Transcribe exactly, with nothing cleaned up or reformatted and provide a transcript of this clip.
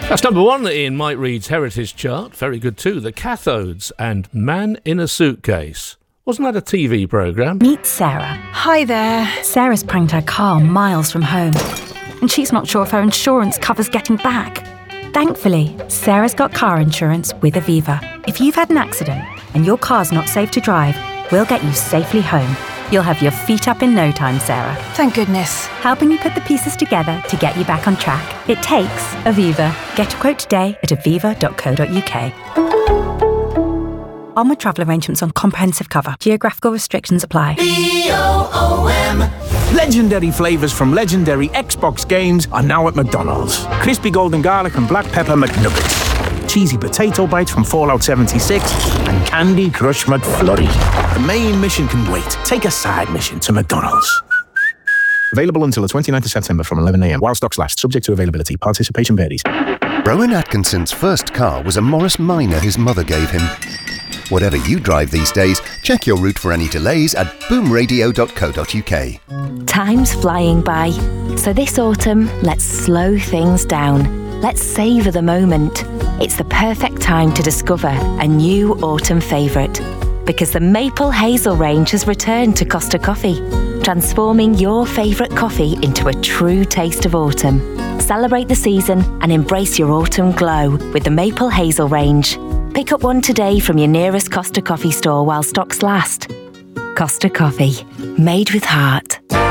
That's number one in Mike Reed's Heritage Chart. Very good too. The Cathodes and Man in a Suitcase. Wasn't that a T V programme? Meet Sarah. Hi there. Sarah's pranked her car miles from home, and she's not sure if her insurance covers getting back. Thankfully, Sarah's got car insurance with Aviva. If you've had an accident and your car's not safe to drive, we'll get you safely home. You'll have your feet up in no time, Sarah. Thank goodness. Helping you put the pieces together to get you back on track. It takes Aviva. Get a quote today at aviva dot co dot uk. On with travel arrangements on comprehensive cover. Geographical restrictions apply. B O O M. Legendary flavours from legendary Xbox games are now at McDonald's. Crispy golden garlic and black pepper McNuggets. Cheesy potato bites from Fallout seventy-six. And Candy Crush McFlurry. The main mission can wait. Take a side mission to McDonald's. Available until the twenty-ninth of September from eleven a m while stocks last. Subject to availability. Participation varies. Rowan Atkinson's first car was a Morris Minor his mother gave him. Whatever you drive these days, check your route for any delays at boom radio dot co dot uk. Time's flying by, so this autumn, let's slow things down. Let's savour the moment. It's the perfect time to discover a new autumn favourite, because the Maple Hazel range has returned to Costa Coffee, transforming your favourite coffee into a true taste of autumn. Celebrate the season and embrace your autumn glow with the Maple Hazel range. Pick up one today from your nearest Costa Coffee store while stocks last. Costa Coffee, made with heart.